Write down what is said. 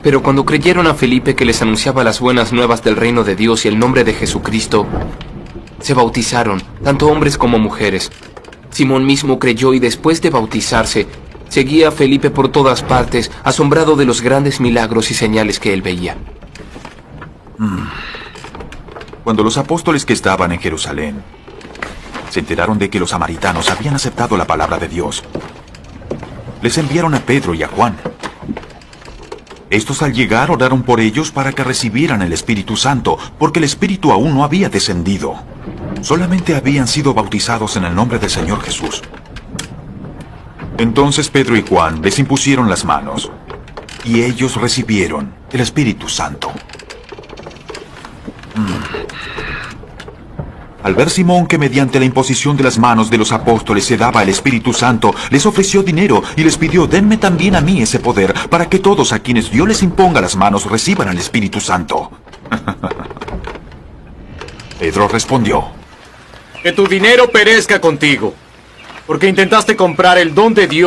Pero cuando creyeron a Felipe que les anunciaba las buenas nuevas del reino de Dios y el nombre de Jesucristo, se bautizaron, tanto hombres como mujeres. Simón mismo creyó y después de bautizarse, seguía a Felipe por todas partes, asombrado de los grandes milagros y señales que él veía. Cuando los apóstoles que estaban en Jerusalén se enteraron de que los samaritanos habían aceptado la palabra de Dios, les enviaron a Pedro y a Juan. Estos al llegar oraron por ellos para que recibieran el Espíritu Santo, porque el Espíritu aún no había descendido. Solamente habían sido bautizados en el nombre del Señor Jesús. Entonces Pedro y Juan les impusieron las manos, y ellos recibieron el Espíritu Santo. Al ver Simón que mediante la imposición de las manos de los apóstoles se daba el Espíritu Santo, les ofreció dinero y les pidió: denme también a mí ese poder, para que todos a quienes Dios les imponga las manos reciban el Espíritu Santo. Pedro respondió: que tu dinero perezca contigo, porque intentaste comprar el don de Dios